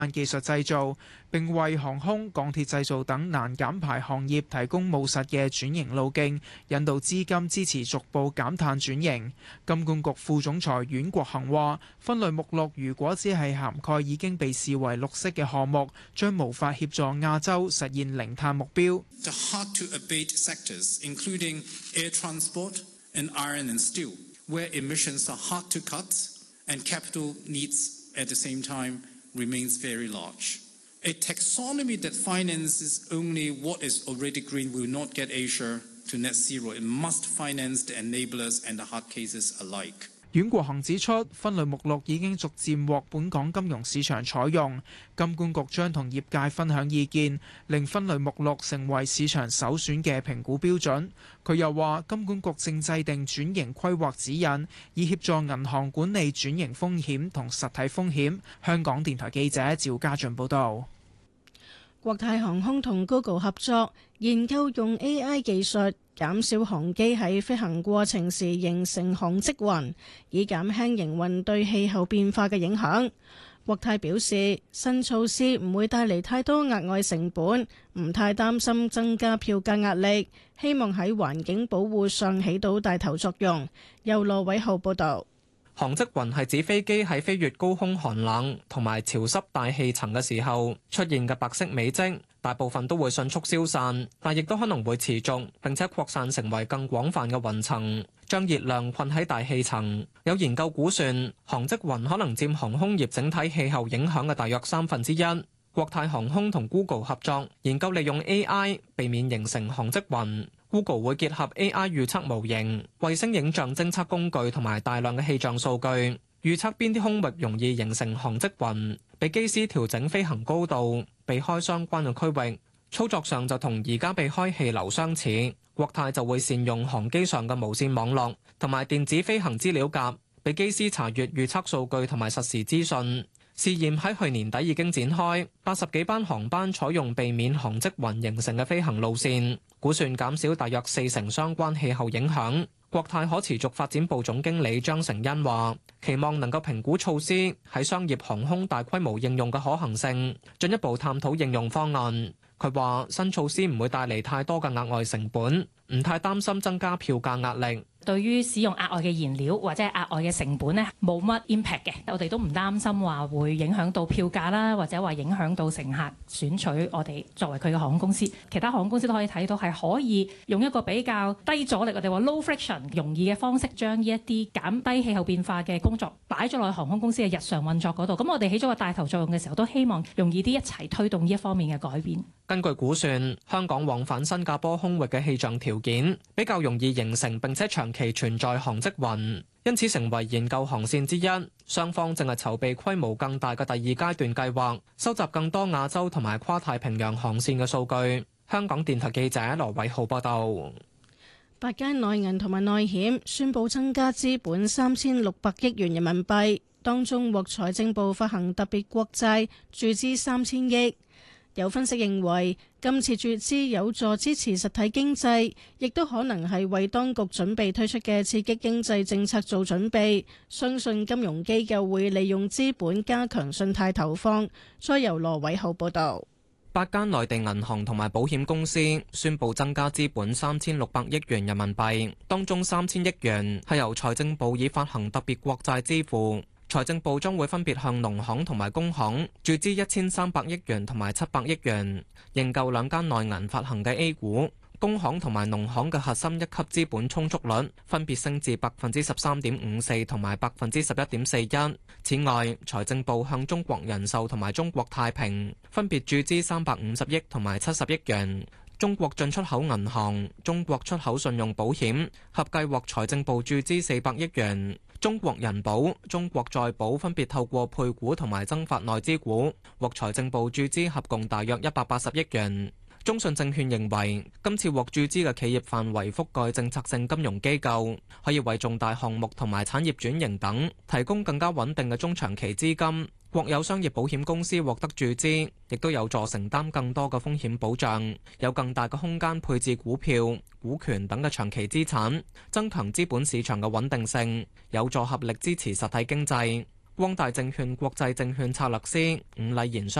技術製造，並為航空、鋼鐵製造等難減排行業提供務實嘅轉型路徑，引導資金支持逐步減碳轉型。金管局副總裁阮國恒話：分類目錄如果只係涵蓋已經被視為綠色嘅項目，將無法協助亞洲實現零碳目標。 The hard to abate sectors, including air transport and iron and steel, where emissions are hard to cut and capital needs at the same time remains very large. A taxonomy that finances only what is already green will not get Asia to net zero. It must finance the enablers and the hard cases alike. 阮國恒指出，分類目錄已經逐漸獲本港金融市場採用，金管局將同業界分享意見，令分類目錄成為市場首選嘅評估標準。佢又話，金管局正制定轉型規劃指引，以協助銀行管理轉型風險同實體風險。香港電台記者趙家俊報導。 國泰航空同 Google 合作研究用 AI 技術減少航機喺飛行過程時形成航積雲，以減輕營運對氣候變化嘅影響。國泰表示，新措施唔會帶嚟太多額外成本，唔太擔心增加票價壓力，希望喺環境保護上起到帶頭作用。由羅偉浩報導。 航積雲係指飛機喺飛越高空寒冷同埋潮濕大氣層嘅時候出現嘅白色尾跡，大部分都會迅速消散，但亦都可能會持續並且擴散成為更廣泛嘅雲層，將熱量困喺大氣層。有研究估算，航積雲可能佔航空業整體氣候影響嘅大約1/3。國泰航空同 Google 合作研究利用 AI 避免形成航積雲。Google 會結合 AI 預測模型、衛星影像偵測工具同埋大量嘅氣象數據，預測邊啲空域容易形成航積雲，俾機師調整飛行高度，避開相關嘅區域。操作上就同而家避開氣流相似。國泰就會善用航機上嘅無線網絡同埋電子飛行資料夾，俾機師查閱預測數據同埋實時資訊。試驗喺去年底已經展開，80幾班航班採用避免航積雲形成嘅飛行路線，估算減少大約40%相關氣候影響。國泰可持續發展部總經理張成恩話，期望能夠評估措施喺商業航空大規模應用嘅可行性，進一步探討應用方案。佢話新措施唔會帶嚟太多嘅額外成本，唔太擔心增加票價壓力。 對於使用額外嘅燃料或者係額外嘅成本呢，冇乜 impact 嘅，我哋都唔擔心話會影響到票價啦，或者話影響到乘客選取我哋作為佢嘅航空公司。其他航空公司都可以睇到係可以用一個比較低阻力，我哋話 low friction 容易嘅方式，將呢一啲減低氣候變化嘅工作擺咗落去航空公司嘅日常運作嗰度。咁我哋起咗個帶頭作用嘅時候，都希望容易啲一齊推動呢一方面嘅改變。 根據估算，香港往返新加坡空域嘅氣象條件比較容易形成並且長期存在航積雲，因此成為研究航線之一。雙方正係籌備規模更大嘅第二階段計劃，收集更多亞洲同埋跨太平洋航線嘅數據。香港電台記者羅偉浩報道。 8間內銀同埋內險宣布增加資本3600億元人民幣，當中獲財政部發行特別國債注資3000億。有分析認為，今次注資有助支持實體經濟，亦都可能係為當局準備推出嘅刺激經濟政策做準備。相信金融機構會利用資本加強信貸投放。再由羅偉浩報導。 8間內地銀行同埋保險公司宣布增加資本3600億元人民幣，當中3000億元係由財政部以發行特別國債支付。財政部將會分別向農行同埋工行注資1300億元同埋700億元，認購兩間內銀發行嘅 A 股。工行同埋農行嘅核心一級資本充足率分別升至13.54%同埋11.41%。此外，財政部向中國人壽同埋中國太平分別注資350億同埋70億元。中國進出口銀行、中國出口信用保險合計獲財政部注資400億元。中國人保、中國再保分別透過配股同埋增發內資股，獲財政部注資合共大約180億元。中信證券認為，今次獲注資嘅企業範圍覆蓋政策性金融機構，可以為重大項目同埋產業轉型等提供更加穩定嘅中長期資金。國有商業保險公司獲得注資，亦都有助承擔更多嘅風險保障，有更大嘅空間配置股票、股權等嘅長期資產，增強資本市場嘅穩定性，有助合力支持實體經濟。 光大證券國際證券策略師伍禮賢